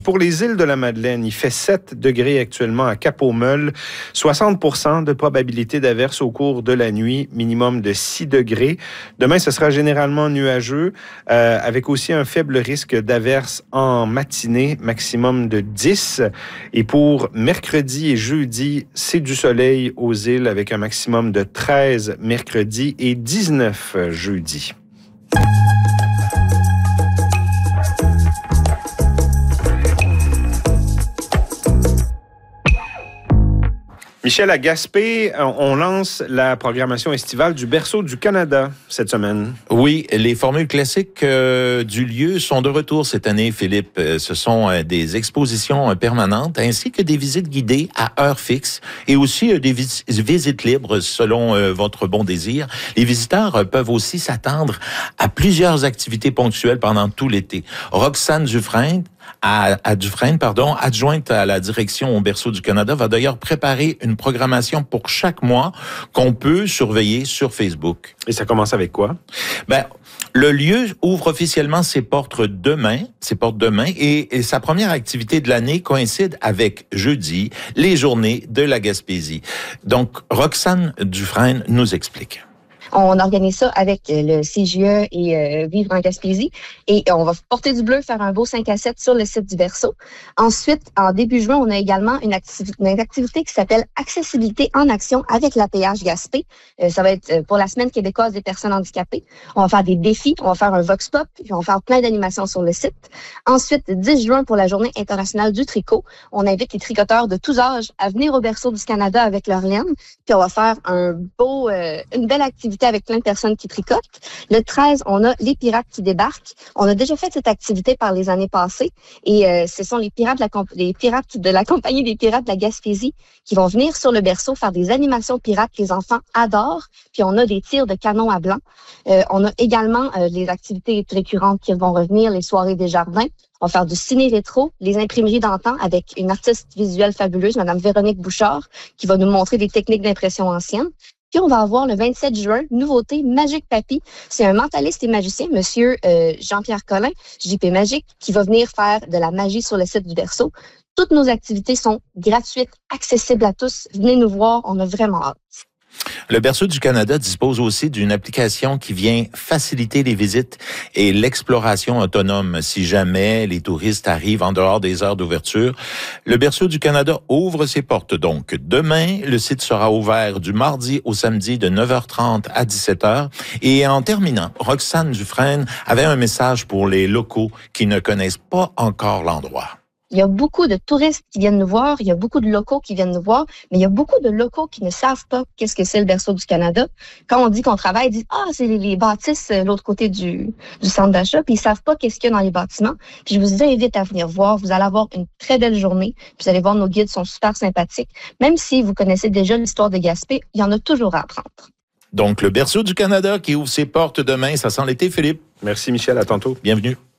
Pour les îles de la Madeleine, il fait 7 degrés actuellement à Cap-aux-Meules. 60% de probabilité d'averse au cours de la nuit, minimum de 6 degrés. Demain, ce sera généralement nuageux, avec aussi un faible risque d'averse en matinée, maximum de 10. Et pour mercredi et jeudi, c'est du soleil aux îles avec un maximum de 13 mercredi et 19 jeudi. Michel, à Gaspé, on lance la programmation estivale du Berceau du Canada cette semaine. Oui, les formules classiques du lieu sont de retour cette année, Philippe. Ce sont des expositions permanentes ainsi que des visites guidées à heure fixe et aussi des visites libres selon votre bon désir. Les visiteurs peuvent aussi s'attendre à plusieurs activités ponctuelles pendant tout l'été. Roxane Dufresne, adjointe à la direction au Berceau du Canada, va d'ailleurs préparer une programmation pour chaque mois qu'on peut surveiller sur Facebook. Et ça commence avec quoi? Le lieu ouvre officiellement ses portes demain et sa première activité de l'année coïncide avec jeudi, les journées de la Gaspésie. Donc, Roxane Dufresne nous explique. On organise ça avec le CGE et Vivre en Gaspésie. Et on va porter du bleu, faire un beau 5 à 7 sur le site du Berceau. Ensuite, en début juin, on a également une activité qui s'appelle Accessibilité en action avec l'APH Gaspé. Ça va être pour la Semaine québécoise des personnes handicapées. On va faire des défis, on va faire un vox pop, puis on va faire plein d'animations sur le site. Ensuite, 10 juin, pour la Journée internationale du tricot, on invite les tricoteurs de tous âges à venir au Berceau du Canada avec leur laine. Puis on va faire une belle activité avec plein de personnes qui tricotent. Le 13, on a les pirates qui débarquent. On a déjà fait cette activité par les années passées et ce sont les pirates de la compagnie des pirates de la Gaspésie qui vont venir sur le Berceau faire des animations pirates que les enfants adorent. Puis on a des tirs de canon à blanc. On a également les activités récurrentes qui vont revenir, les soirées des jardins. On va faire du ciné-rétro, les imprimeries d'antan avec une artiste visuelle fabuleuse, Mme Véronique Bouchard, qui va nous montrer des techniques d'impression anciennes. Puis on va avoir le 27 juin, nouveauté Magic Papy. C'est un mentaliste et magicien, Monsieur Jean-Pierre Collin, JP Magique, qui va venir faire de la magie sur le site du Berceau. Toutes nos activités sont gratuites, accessibles à tous. Venez nous voir, on a vraiment hâte. Le Berceau du Canada dispose aussi d'une application qui vient faciliter les visites et l'exploration autonome si jamais les touristes arrivent en dehors des heures d'ouverture. Le Berceau du Canada ouvre ses portes donc. Demain, le site sera ouvert du mardi au samedi de 9h30 à 17h. Et en terminant, Roxane Dufresne avait un message pour les locaux qui ne connaissent pas encore l'endroit. Il y a beaucoup de touristes qui viennent nous voir, il y a beaucoup de locaux qui viennent nous voir, mais il y a beaucoup de locaux qui ne savent pas qu'est-ce que c'est le Berceau du Canada. Quand on dit qu'on travaille, ils disent « Ah, c'est les bâtisses de l'autre côté du centre d'achat », puis ils savent pas qu'est-ce qu'il y a dans les bâtiments. Puis je vous invite à venir voir, vous allez avoir une très belle journée, puis vous allez voir, nos guides sont super sympathiques. Même si vous connaissez déjà l'histoire de Gaspé, il y en a toujours à apprendre. Donc, le Berceau du Canada qui ouvre ses portes demain, ça sent l'été, Philippe. Merci Michel, à tantôt. Bienvenue.